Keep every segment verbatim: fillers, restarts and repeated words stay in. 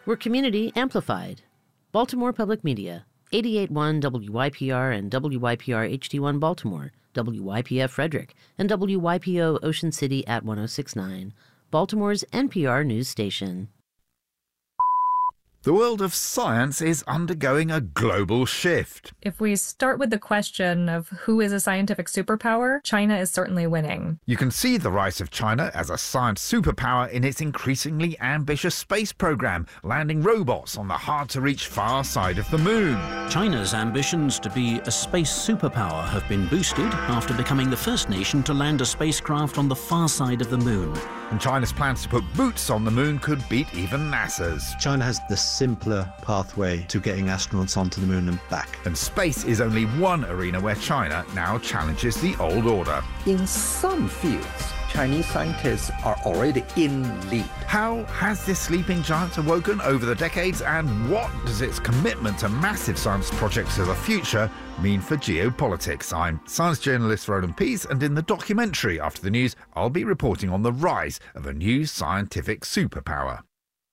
We're community amplified. Baltimore Public Media, eighty-eight point one W Y P R and W Y P R H D one Baltimore, W Y P F Frederick, and W Y P O Ocean City at one oh six point nine, Baltimore's N P R news station. The world of science is undergoing a global shift. If we start with the question of who is a scientific superpower, China is certainly winning. You can see the rise of China as a science superpower in its increasingly ambitious space program, landing robots on the hard-to-reach far side of the moon. China's ambitions to be a space superpower have been boosted after becoming the first nation to land a spacecraft on the far side of the moon. And China's plans to put boots on the moon could beat even NASA's. China has the simpler pathway to getting astronauts onto the moon and back. And space is only one arena where China now challenges the old order. In some fields, Chinese scientists are already in lead. How has this sleeping giant awoken over the decades, and what does its commitment to massive science projects of the future mean for geopolitics? I'm science journalist Roland Pease, and in the documentary After the News, I'll be reporting on the rise of a new scientific superpower.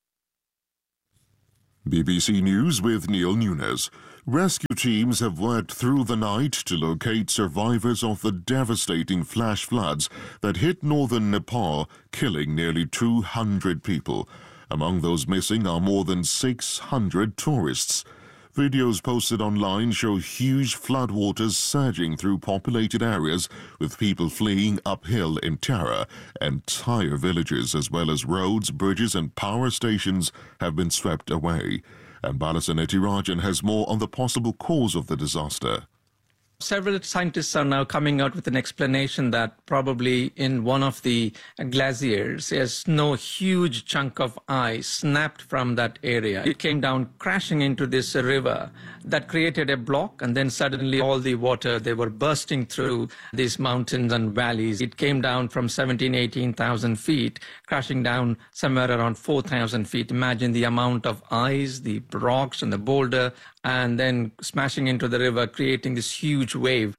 B B C News with Neil Nunes. Rescue teams have worked through the night to locate survivors of the devastating flash floods that hit northern Nepal, killing nearly two hundred people. Among those missing are more than six hundred tourists. Videos posted online show huge floodwaters surging through populated areas, with people fleeing uphill in terror. Entire villages, as well as roads, bridges and power stations, have been swept away. And Balasan Etirajan has more on the possible cause of the disaster. Several scientists are now coming out with an explanation that probably in one of the glaciers, a snow huge chunk of ice snapped from that area. It came down crashing into this river that created a block, and then suddenly all the water, they were bursting through these mountains and valleys. It came down from seventeen, eighteen thousand feet, crashing down somewhere around four thousand feet. Imagine the amount of ice, the rocks and the boulder, and then smashing into the river, creating this huge wave.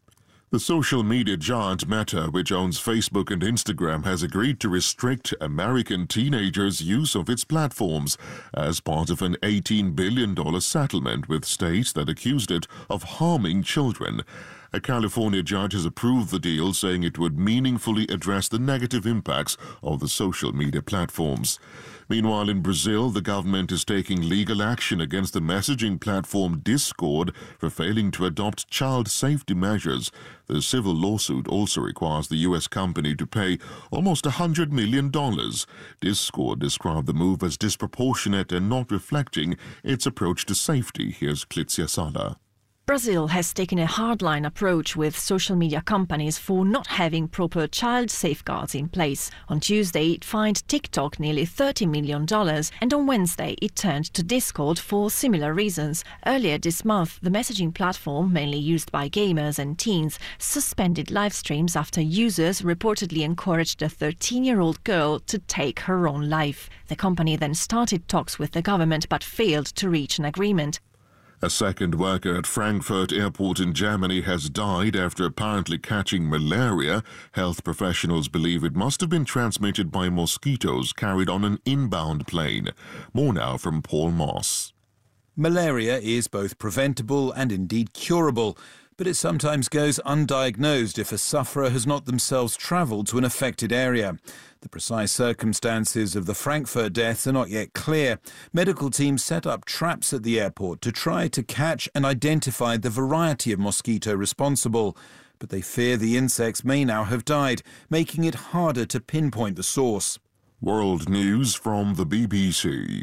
The social media giant Meta, which owns Facebook and Instagram, has agreed to restrict American teenagers' use of its platforms as part of an eighteen billion dollars settlement with states that accused it of harming children. A California judge has approved the deal, saying it would meaningfully address the negative impacts of the social media platforms. Meanwhile, in Brazil, the government is taking legal action against the messaging platform Discord for failing to adopt child safety measures. The civil lawsuit also requires the U S company to pay almost one hundred million dollars. Discord described the move as disproportionate and not reflecting its approach to safety. Here's Klitzia Sala. Brazil has taken a hardline approach with social media companies for not having proper child safeguards in place. On Tuesday, it fined TikTok nearly thirty million dollars, and on Wednesday, it turned to Discord for similar reasons. Earlier this month, the messaging platform, mainly used by gamers and teens, suspended live streams after users reportedly encouraged a thirteen-year-old girl to take her own life. The company then started talks with the government but failed to reach an agreement. A second worker at Frankfurt Airport in Germany has died after apparently catching malaria. Health professionals believe it must have been transmitted by mosquitoes carried on an inbound plane. More now from Paul Moss. Malaria is both preventable and indeed curable, but it sometimes goes undiagnosed if a sufferer has not themselves travelled to an affected area. The precise circumstances of the Frankfurt deaths are not yet clear. Medical teams set up traps at the airport to try to catch and identify the variety of mosquito responsible, but they fear the insects may now have died, making it harder to pinpoint the source. World news from the B B C.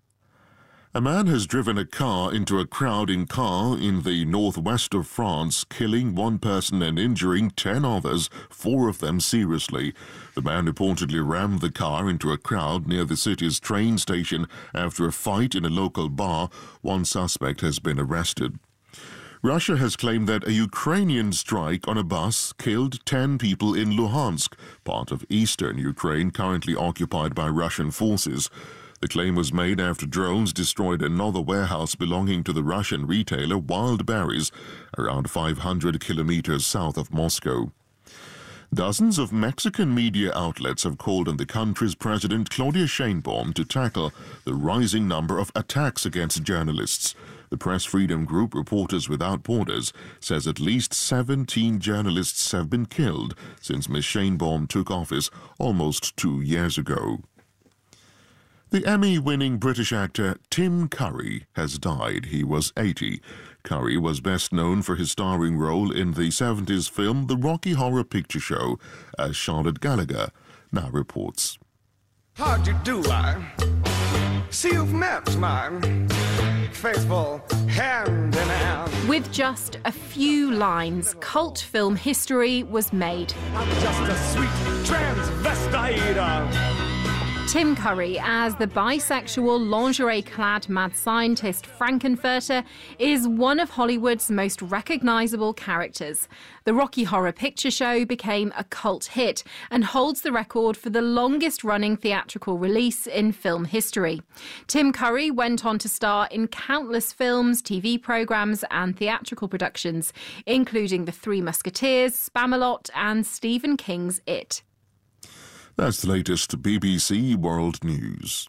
A man has driven a car into a crowd in Caen in the northwest of France, killing one person and injuring ten others, four of them seriously. The man reportedly rammed the car into a crowd near the city's train station after a fight in a local bar. One suspect has been arrested. Russia has claimed that a Ukrainian strike on a bus killed ten people in Luhansk, part of eastern Ukraine currently occupied by Russian forces. The claim was made after drones destroyed another warehouse belonging to the Russian retailer Wild Berries, around five hundred kilometers south of Moscow. Dozens of Mexican media outlets have called on the country's president, Claudia Sheinbaum, to tackle the rising number of attacks against journalists. The press freedom group Reporters Without Borders says at least seventeen journalists have been killed since Miz Sheinbaum took office almost two years ago. The Emmy-winning British actor Tim Curry has died. He was eighty. Curry was best known for his starring role in the seventies film The Rocky Horror Picture Show as Charlotte Gallagher. Now reports. How'd you do, I? See you've met my faithful hand in hand. With just a few lines, cult film history was made. I'm just a sweet transvestite. Tim Curry, as the bisexual, lingerie-clad mad scientist Frankenfurter, is one of Hollywood's most recognisable characters. The Rocky Horror Picture Show became a cult hit and holds the record for the longest-running theatrical release in film history. Tim Curry went on to star in countless films, T V programmes and theatrical productions, including The Three Musketeers, Spamalot and Stephen King's It. That's the latest B B C World News.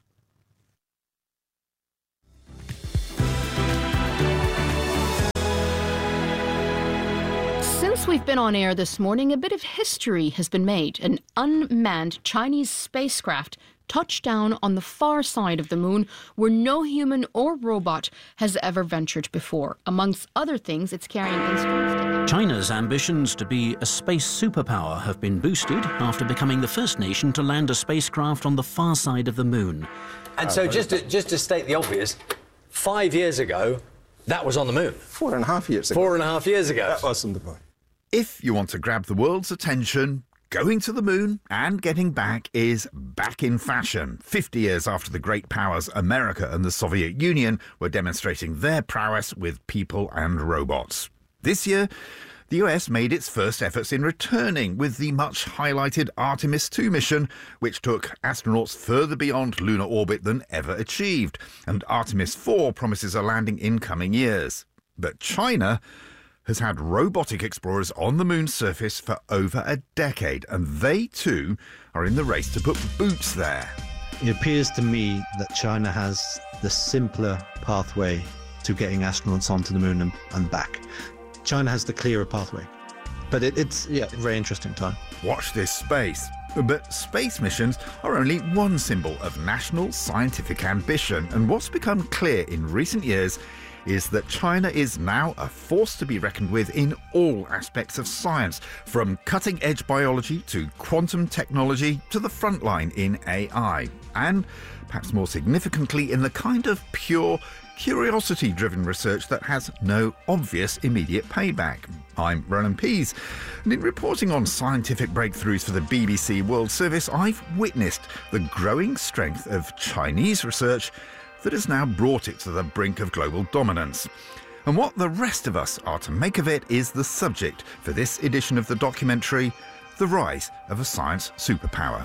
Since we've been on air this morning, a bit of history has been made. An unmanned Chinese spacecraft touched down on the far side of the moon where no human or robot has ever ventured before. Amongst other things, it's carrying instruments. China's ambitions to be a space superpower have been boosted after becoming the first nation to land a spacecraft on the far side of the moon. And so just to, just to state the obvious, five years ago, that was on the moon. Four and a half years ago. Four and a half years ago. That wasn't the point. If you want to grab the world's attention, going to the moon and getting back is back in fashion. fifty years after the great powers America and the Soviet Union were demonstrating their prowess with people and robots. This year, the U S made its first efforts in returning with the much highlighted Artemis two mission, which took astronauts further beyond lunar orbit than ever achieved. And Artemis four promises a landing in coming years. But China has had robotic explorers on the moon's surface for over a decade, and they too are in the race to put boots there. It appears to me that China has the simpler pathway to getting astronauts onto the moon and, and back. China has the clearer pathway. But it, it's yeah, a very interesting time. Watch this space. But space missions are only one symbol of national scientific ambition, and what's become clear in recent years is that China is now a force to be reckoned with in all aspects of science, from cutting-edge biology to quantum technology to the front line in A I, and perhaps more significantly in the kind of pure curiosity-driven research that has no obvious immediate payback. I'm Roland Pease, and in reporting on scientific breakthroughs for the B B C World Service, I've witnessed the growing strength of Chinese research that has now brought it to the brink of global dominance. And what the rest of us are to make of it is the subject for this edition of the documentary, The Rise of a Science Superpower.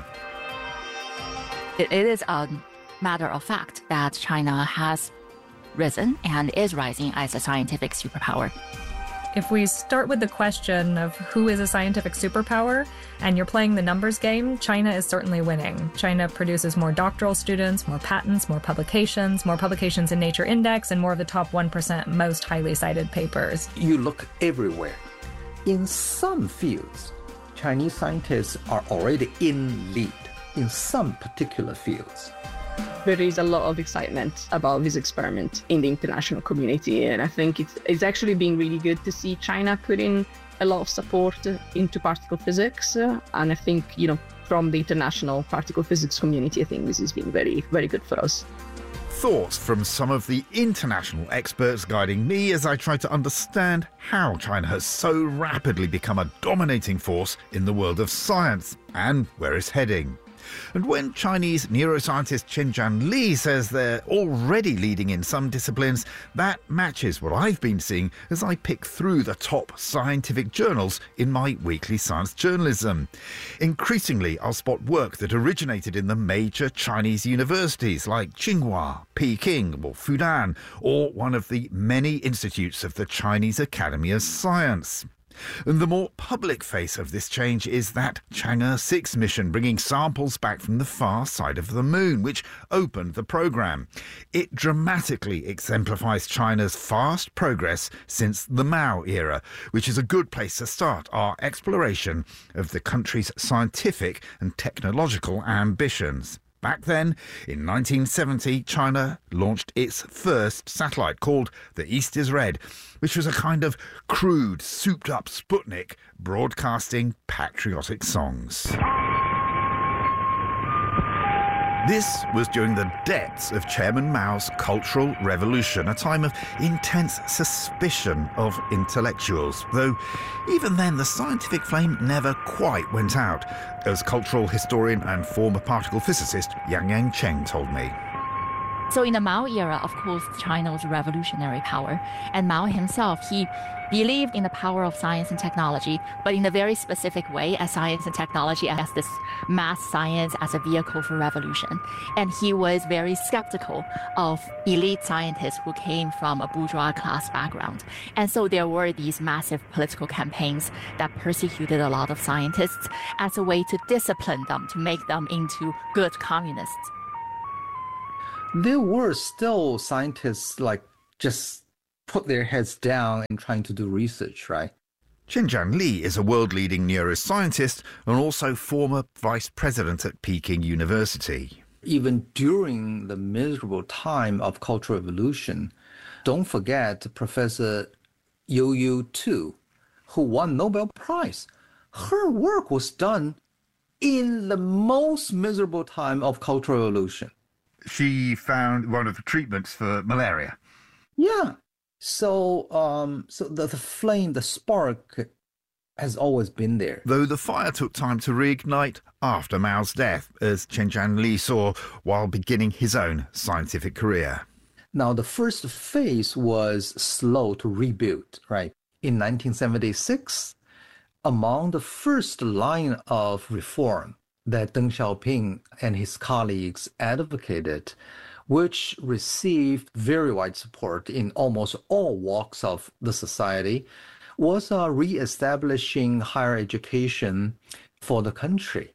It is a matter of fact that China has risen and is rising as a scientific superpower. If we start with the question of who is a scientific superpower, and you're playing the numbers game, China is certainly winning. China produces more doctoral students, more patents, more publications, more publications in Nature Index, and more of the top one percent most highly cited papers. You look everywhere. In some fields, Chinese scientists are already in lead in some particular fields. There is a lot of excitement about this experiment in the international community, and I think it's, it's actually been really good to see China putting a lot of support into particle physics, uh, and I think, you know, from the international particle physics community, I think this has been very, very good for us. Thoughts from some of the international experts guiding me as I try to understand how China has so rapidly become a dominating force in the world of science and where it's heading. And when Chinese neuroscientist Qianjian Li says they're already leading in some disciplines, that matches what I've been seeing as I pick through the top scientific journals in my weekly science journalism. Increasingly, I'll spot work that originated in the major Chinese universities like Tsinghua, Peking or Fudan, or one of the many institutes of the Chinese Academy of Science. And the more public face of this change is that Chang'e six mission, bringing samples back from the far side of the moon, which opened the programme. It dramatically exemplifies China's fast progress since the Mao era, which is a good place to start our exploration of the country's scientific and technological ambitions. Back then, in nineteen seventy, China launched its first satellite called the East is Red, which was a kind of crude, souped-up Sputnik broadcasting patriotic songs. This was during the depths of Chairman Mao's Cultural Revolution, a time of intense suspicion of intellectuals, though even then the scientific flame never quite went out, as cultural historian and former particle physicist Yang Yang Cheng told me. So in the Mao era, of course, China was a revolutionary power. And Mao himself, he believed in the power of science and technology, but in a very specific way, as science and technology, as this mass science as a vehicle for revolution. And he was very skeptical of elite scientists who came from a bourgeois class background. And so there were these massive political campaigns that persecuted a lot of scientists as a way to discipline them, to make them into good communists. There were still scientists like just put their heads down and trying to do research, right? Qianjian Li is a world-leading neuroscientist and also former vice president at Peking University. Even during the miserable time of Cultural Revolution, don't forget Professor You Yu Tu, who won Nobel Prize. Her work was done in the most miserable time of Cultural Revolution. She found one of the treatments for malaria. Yeah. So, um, so the, the flame, the spark has always been there. Though the fire took time to reignite after Mao's death, as Qianjian Li saw while beginning his own scientific career. Now, the first phase was slow to rebuild, right? In nineteen seventy-six, among the first line of reform that Deng Xiaoping and his colleagues advocated, which received very wide support in almost all walks of the society, was uh, re-establishing higher education for the country.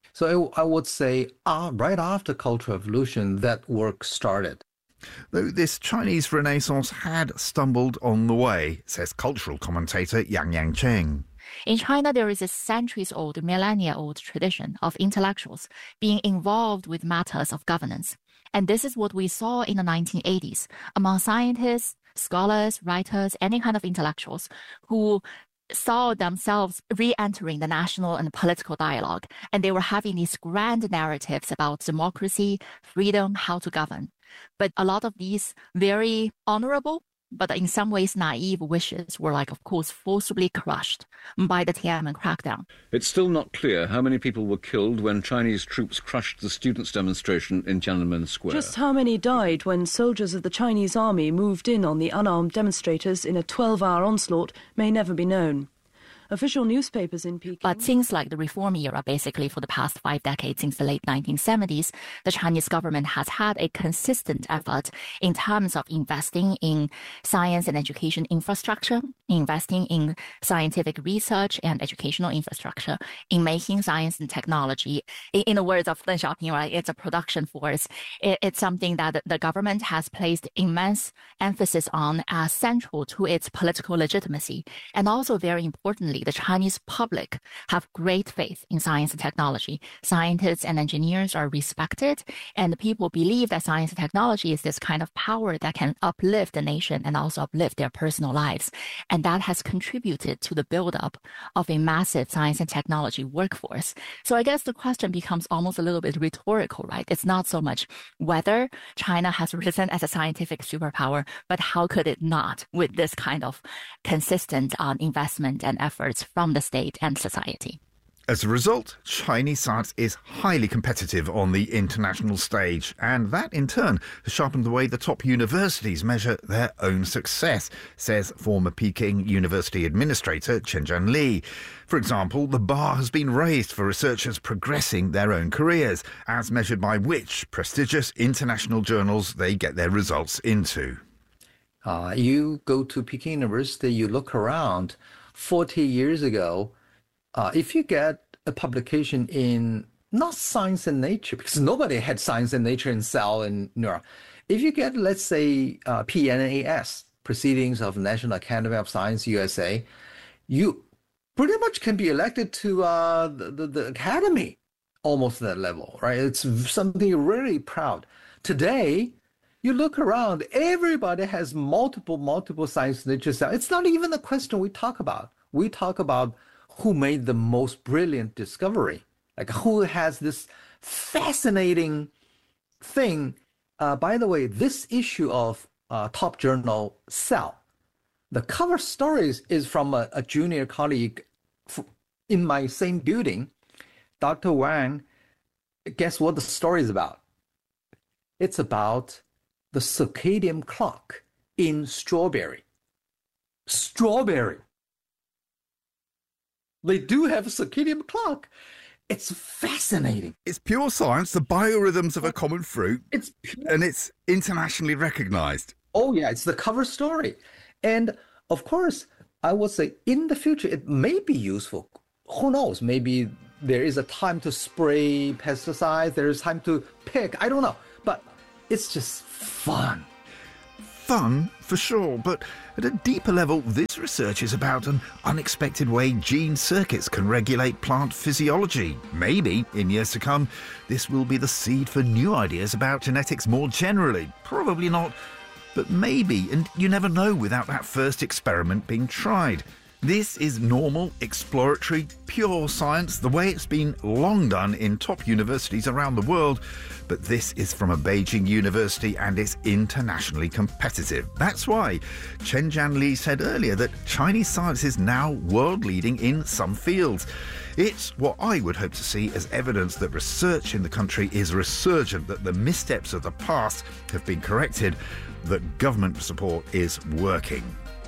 So I, I would say uh, right after Cultural Revolution, that work started. Though this Chinese Renaissance had stumbled on the way, says cultural commentator Yang Yang Cheng. In China, there is a centuries-old, millennia-old tradition of intellectuals being involved with matters of governance. And this is what we saw in the nineteen eighties among scientists, scholars, writers, any kind of intellectuals who saw themselves re-entering the national and political dialogue. And they were having these grand narratives about democracy, freedom, how to govern. But a lot of these very honorable, but in some ways naive wishes were, like, of course, forcibly crushed by the Tiananmen crackdown. It's still not clear how many people were killed when Chinese troops crushed the students' demonstration in Tiananmen Square. Just how many died when soldiers of the Chinese army moved in on the unarmed demonstrators in a twelve-hour onslaught may never be known. Official newspapers in Peking... But since like the reform era, basically for the past five decades, since the late nineteen seventies, the Chinese government has had a consistent effort in terms of investing in science and education infrastructure, investing in scientific research and educational infrastructure, in making science and technology. In, in the words of Deng Xiaoping, right, it's a production force. It, it's something that the government has placed immense emphasis on as central to its political legitimacy. And also, very importantly, the Chinese public have great faith in science and technology. Scientists and engineers are respected, and people believe that science and technology is this kind of power that can uplift the nation and also uplift their personal lives. And that has contributed to the buildup of a massive science and technology workforce. So I guess the question becomes almost a little bit rhetorical, right? It's not so much whether China has risen as a scientific superpower, but how could it not with this kind of consistent um, investment and effort from the state and society. As a result, Chinese science is highly competitive on the international stage, and that in turn has sharpened the way the top universities measure their own success, says former Peking University administrator Qianjian Li. For example, the bar has been raised for researchers progressing their own careers, as measured by which prestigious international journals they get their results into. Uh, you go to Peking University, you look around, forty years ago, uh, if you get a publication in not Science and Nature, because nobody had Science and Nature in Cell and Neuron. If you get, let's say, uh, P N A S, Proceedings of National Academy of Science, U S A, you pretty much can be elected to uh, the, the, the academy, almost that level, right? It's something you're really proud. Today, you look around, everybody has multiple, multiple Science and Nature cells. It's not even a question we talk about. We talk about who made the most brilliant discovery, like who has this fascinating thing. Uh, by the way, this issue of uh, top journal Cell, the cover stories is from a, a junior colleague in my same building, Doctor Wang. Guess what the story is about? It's about the circadian clock in strawberry. Strawberry. They do have a circadian clock. It's fascinating. It's pure science, the biorhythms of a common fruit. It's pure. And it's internationally recognized. Oh, yeah, it's the cover story. And of course, I would say in the future, it may be useful. Who knows? Maybe there is a time to spray pesticides, there is time to pick. I don't know. But it's just fun. Fun, for sure, but at a deeper level, this research is about an unexpected way gene circuits can regulate plant physiology. Maybe, in years to come, this will be the seed for new ideas about genetics more generally. Probably not, but maybe, and you never know without that first experiment being tried. This is normal, exploratory, pure science, the way it's been long done in top universities around the world. But this is from a Beijing university and it's internationally competitive. That's why Chen Jianli said earlier that Chinese science is now world-leading in some fields. It's what I would hope to see as evidence that research in the country is resurgent, that the missteps of the past have been corrected, that government support is working.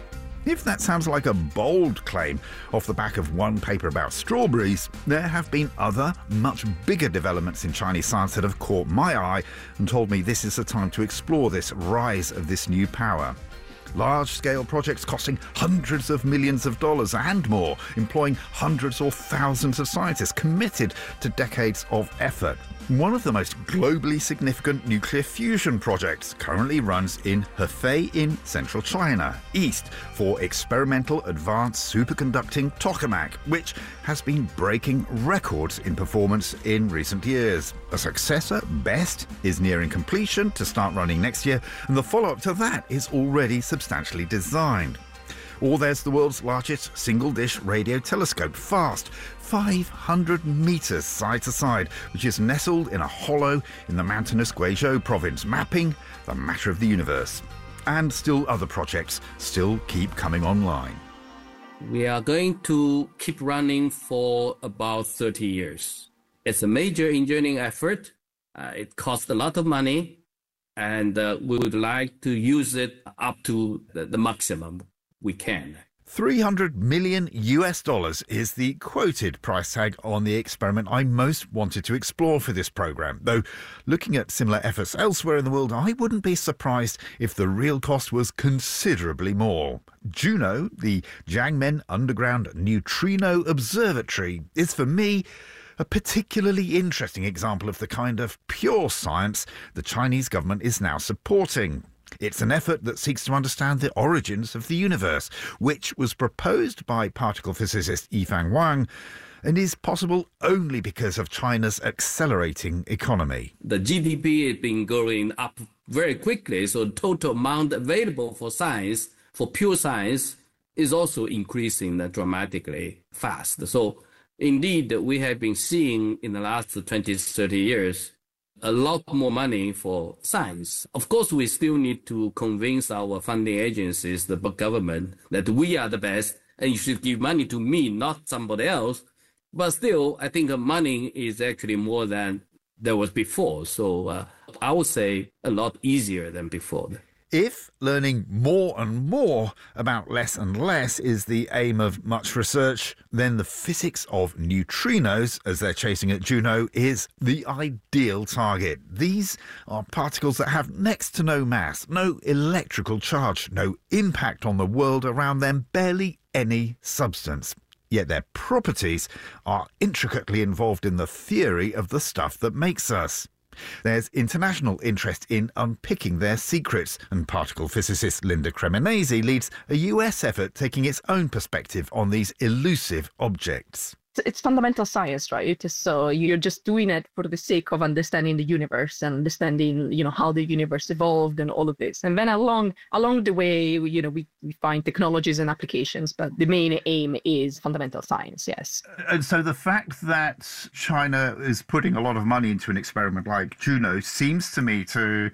If that sounds like a bold claim off the back of one paper about strawberries, there have been other, much bigger developments in Chinese science that have caught my eye and told me this is the time to explore this rise of this new power. Large-scale projects costing hundreds of millions of dollars and more, employing hundreds or thousands of scientists committed to decades of effort. One of the most globally significant nuclear fusion projects currently runs in Hefei in central China, east for experimental advanced superconducting tokamak, which has been breaking records in performance in recent years. A successor, BEST, is nearing completion to start running next year, and the follow-up to that is already substantially designed. Or there's the world's largest single-dish radio telescope, FAST, five hundred metres side to side, which is nestled in a hollow in the mountainous Guizhou province, mapping the matter of the universe. And still other projects still keep coming online. We are going to keep running for about thirty years. It's a major engineering effort. Uh, it costs a lot of money, and uh, we would like to use it up to the, the maximum we can. three hundred million US dollars is the quoted price tag on the experiment I most wanted to explore for this programme. Though, looking at similar efforts elsewhere in the world, I wouldn't be surprised if the real cost was considerably more. Juno, the Jiangmen Underground Neutrino Observatory, is for me a particularly interesting example of the kind of pure science the Chinese government is now supporting. It's an effort that seeks to understand the origins of the universe, which was proposed by particle physicist Yifan Wang and is possible only because of China's accelerating economy. The G D P has been going up very quickly, so the total amount available for science, for pure science, is also increasing dramatically fast. So indeed, we have been seeing in the last twenty, thirty years a lot more money for science. Of course, we still need to convince our funding agencies, the government, that we are the best and you should give money to me, not somebody else. But still, I think money is actually more than there was before. So uh, I would say a lot easier than before. If learning more and more about less and less is the aim of much research, then the physics of neutrinos, as they're chasing at Juno, is the ideal target. These are particles that have next to no mass, no electrical charge, no impact on the world around them, barely any substance. Yet their properties are intricately involved in the theory of the stuff that makes us. There's international interest in unpicking their secrets, and particle physicist Linda Cremonese leads a U S effort taking its own perspective on these elusive objects. It's fundamental science, right? So you're just doing it for the sake of understanding the universe and understanding, you know, how the universe evolved and all of this. And then along along the way, you know, we, we find technologies and applications, but the main aim is fundamental science, yes. And so the fact that China is putting a lot of money into an experiment like Juno seems to me to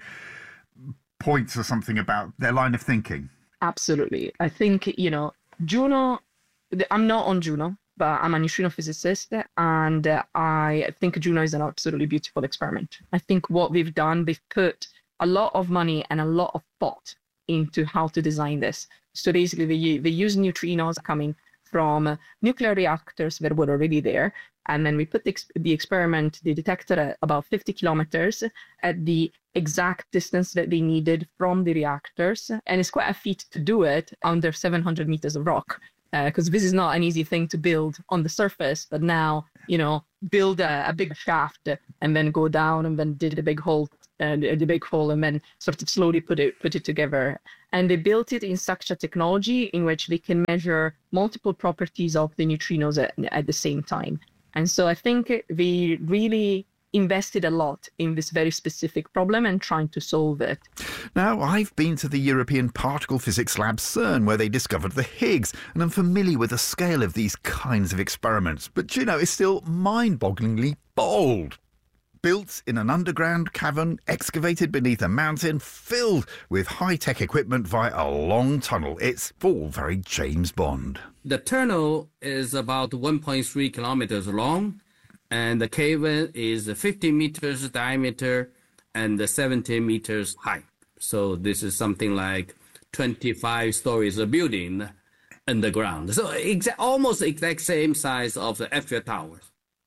point to something about their line of thinking. Absolutely. I think, you know, Juno, I'm not on Juno, but I'm a neutrino physicist, and uh, I think Juno is an absolutely beautiful experiment. I think what we've done, we've put a lot of money and a lot of thought into how to design this. So basically, they, they use neutrinos coming from nuclear reactors that were already there, and then we put the, the experiment, the detector, at about fifty kilometers at the exact distance that they needed from the reactors, and it's quite a feat to do it under seven hundred meters of rock. Because uh, this is not an easy thing to build on the surface, but now, you know, build a, a big shaft and then go down and then did a big hole, uh, the big hole, and then sort of slowly put it put it together. And they built it in such a technology in which they can measure multiple properties of the neutrinos at, at the same time. And so I think they really invested a lot in this very specific problem and trying to solve it. Now, I've been to the European Particle Physics Lab CERN, where they discovered the Higgs, and I'm familiar with the scale of these kinds of experiments. But Juno is still mind-bogglingly bold. Built in an underground cavern, excavated beneath a mountain, filled with high-tech equipment via a long tunnel. It's all very James Bond. The tunnel is about one point three kilometers long, and the cavern is fifty meters diameter and seventy meters high. So this is something like twenty-five stories of building underground. So exa- almost exact same size of the Eiffel Tower.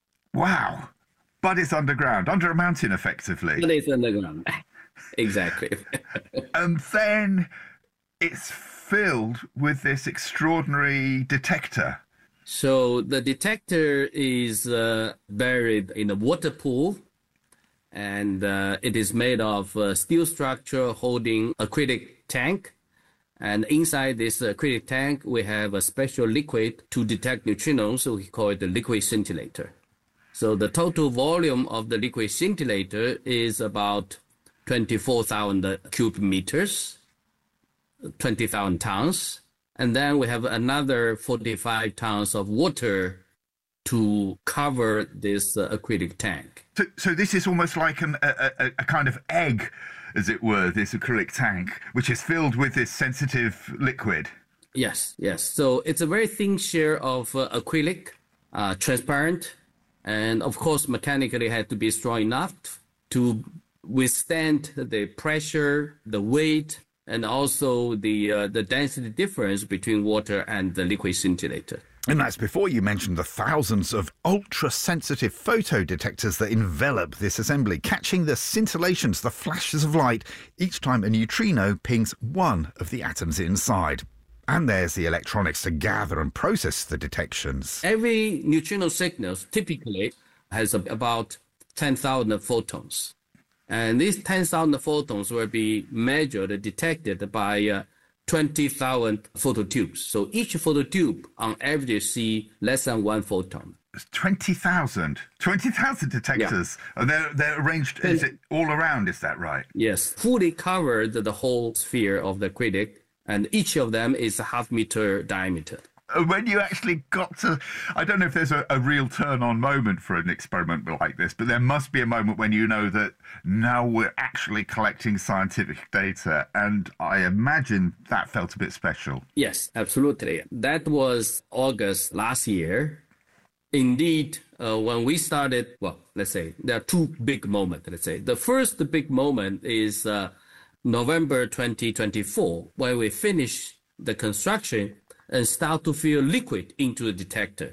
Wow. But it's underground, under a mountain, effectively. But it's underground. Exactly. And then it's filled with this extraordinary detector. So the detector is uh, buried in a water pool, and uh, it is made of a steel structure holding acrylic tank. And inside this acrylic tank, we have a special liquid to detect neutrinos, so we call it the liquid scintillator. So the total volume of the liquid scintillator is about twenty-four thousand cubic meters, twenty thousand tons. And then we have another forty-five tons of water to cover this uh, acrylic tank. So, so this is almost like an, a, a, a kind of egg, as it were, this acrylic tank, which is filled with this sensitive liquid. Yes, yes. So it's a very thin shear of uh, acrylic, uh, transparent, and of course mechanically had to be strong enough to withstand the pressure, the weight, and also the uh, the density difference between water and the liquid scintillator. And that's before you mentioned the thousands of ultra-sensitive photo detectors that envelop this assembly, catching the scintillations, the flashes of light, each time a neutrino pings one of the atoms inside. And there's the electronics to gather and process the detections. Every neutrino signal typically has about ten thousand photons. And these ten thousand photons will be measured and detected by uh, twenty thousand phototubes. So each phototube on average see less than one photon. twenty thousand? twenty thousand detectors? Yeah. And they're, they're arranged, is it all around, is that right? Yes, fully covered the whole sphere of the acrylic, and each of them is a half meter diameter. When you actually got to, I don't know if there's a, a real turn-on moment for an experiment like this, but there must be a moment when you know that now we're actually collecting scientific data, and I imagine that felt a bit special. Yes, absolutely. That was August last year. Indeed, uh, when we started, well, let's say there are two big moments, let's say. The first big moment is uh, November twenty twenty-four, when we finish the construction and start to feel liquid into the detector.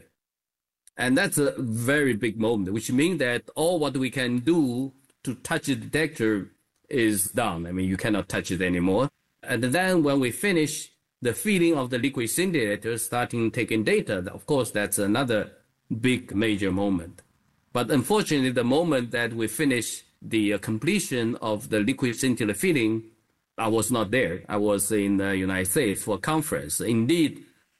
And that's a very big moment, which means that all what we can do to touch the detector is done. I mean, you cannot touch it anymore. And then when we finish, the feeding of the liquid scintillators starting taking data. Of course, that's another big major moment. But unfortunately, the moment that we finished the uh, completion of the liquid scintillator feeding, I was not there. I was in the United States for a conference. Indeed,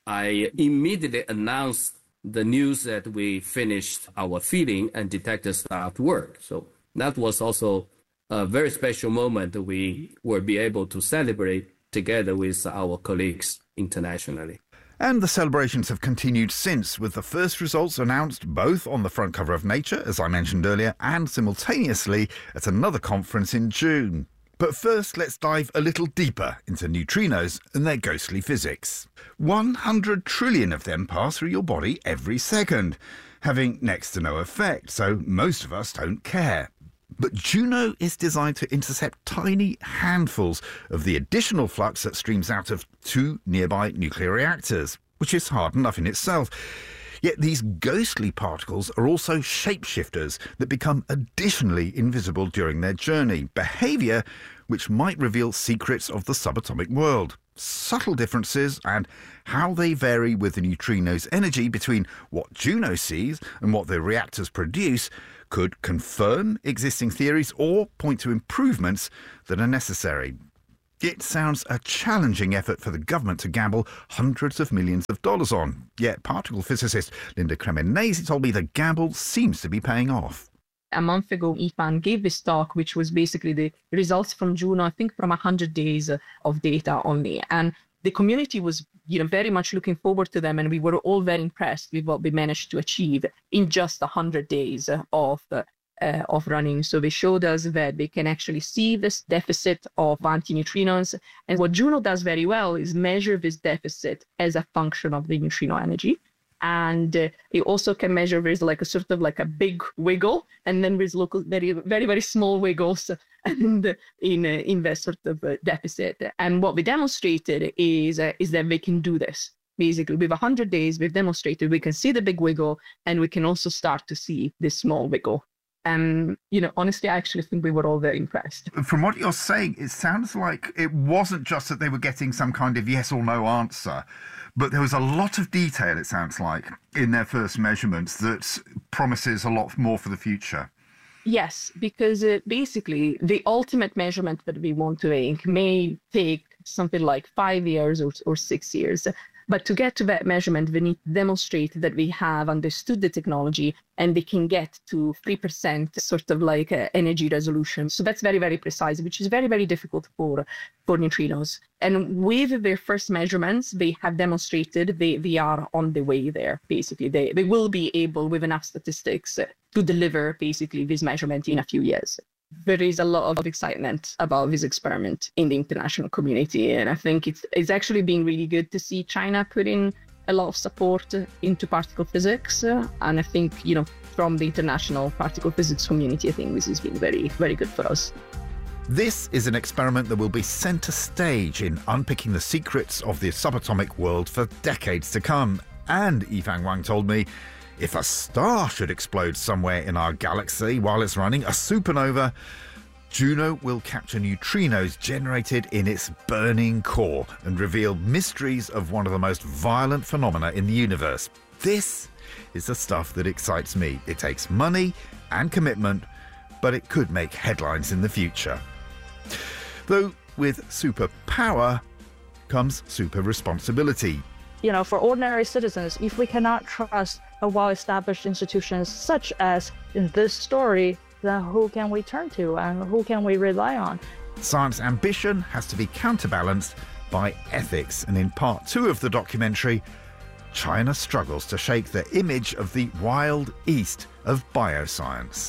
I immediately announced the news that we finished our feeding and detector started work. So that was also a very special moment that we will be able to celebrate together with our colleagues internationally. And the celebrations have continued since, with the first results announced both on the front cover of Nature, as I mentioned earlier, and simultaneously at another conference in June. But first, let's dive a little deeper into neutrinos and their ghostly physics. one hundred trillion of them pass through your body every second, having next to no effect, so most of us don't care. But Juno is designed to intercept tiny handfuls of the additional flux that streams out of two nearby nuclear reactors, which is hard enough in itself. Yet these ghostly particles are also shapeshifters that become additionally invisible during their journey, behaviour which might reveal secrets of the subatomic world. Subtle differences and how they vary with the neutrino's energy between what Juno sees and what the reactors produce could confirm existing theories or point to improvements that are necessary. It sounds a challenging effort for the government to gamble hundreds of millions of dollars on. Yet particle physicist Linda Cremonesi told me the gamble seems to be paying off. A month ago, Yifan gave this talk, which was basically the results from Juno, I think from one hundred days of data only. And the community was, you know, very much looking forward to them, and we were all very impressed with what we managed to achieve in just one hundred days of uh, of running. So they showed us that they can actually see this deficit of antineutrinos. And what Juno does very well is measure this deficit as a function of the neutrino energy. And uh, it also can measure there's like a sort of like a big wiggle, and then there's local very very very small wiggles and in uh, in that sort of uh, deficit. And what we demonstrated is uh, is that we can do this. Basically, with one hundred days, we've demonstrated we can see the big wiggle, and we can also start to see this small wiggle. And, you know, honestly, I actually think we were all very impressed. From what you're saying, it sounds like it wasn't just that they were getting some kind of yes or no answer, but there was a lot of detail, it sounds like, in their first measurements that promises a lot more for the future. Yes, because uh, basically the ultimate measurement that we want to make may take something like five years or, or six years. But to get to that measurement, we need to demonstrate that we have understood the technology and we can get to three percent sort of like uh, energy resolution. So that's very, very precise, which is very, very difficult for, for neutrinos. And with their first measurements, they have demonstrated they, they are on the way there, basically. They, they will be able, with enough statistics, to deliver basically this measurement in a few years. There is a lot of excitement about this experiment in the international community, and I think it's it's actually been really good to see China put in a lot of support into particle physics, uh, and I think, you know, from the international particle physics community, I think this has been very, very good for us. This is an experiment that will be centre stage in unpicking the secrets of the subatomic world for decades to come. And Yifan Wang told me, if a star should explode somewhere in our galaxy while it's running, a supernova, Juno will capture neutrinos generated in its burning core and reveal mysteries of one of the most violent phenomena in the universe. This is the stuff that excites me. It takes money and commitment, but it could make headlines in the future. Though with superpower comes super responsibility. You know, for ordinary citizens, if we cannot trust a well-established institutions such as in this story, then who can we turn to and who can we rely on? Science ambition has to be counterbalanced by ethics, and in part two of the documentary, China struggles to shake the image of the wild east of bioscience.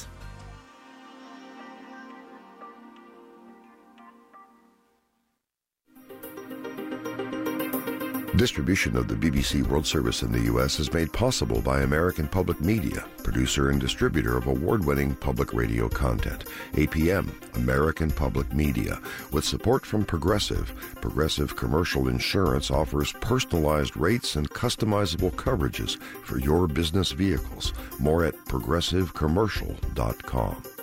Distribution of the B B C World Service in the U S is made possible by American Public Media, producer and distributor of award-winning public radio content. A P M, American Public Media. With support from Progressive, Progressive Commercial Insurance offers personalized rates and customizable coverages for your business vehicles. More at progressive commercial dot com.